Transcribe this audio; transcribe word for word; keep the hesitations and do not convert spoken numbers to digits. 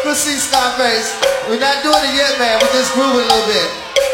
Let's see Scarface. We're not doing it yet, man. We're just grooving a little bit.